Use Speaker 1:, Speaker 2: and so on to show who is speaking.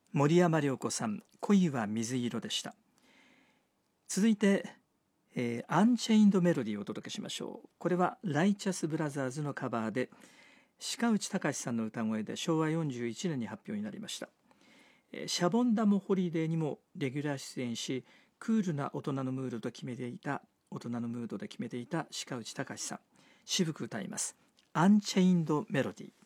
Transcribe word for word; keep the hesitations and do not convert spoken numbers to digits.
Speaker 1: 森山良子さん、恋は水色でした。続いて、えー、アンチェインドメロディーをお届けしましょう。これはライチャスブラザーズのカバーで、鹿内隆さんの歌声でしょうわよんじゅういちねんに発表になりました。えー、シャボンダムホリデーにもレギュラー出演し、クールな大人のムードと決めていた大人のムードで決めていた鹿内隆さん、渋く歌います。アンチェインドメロディー。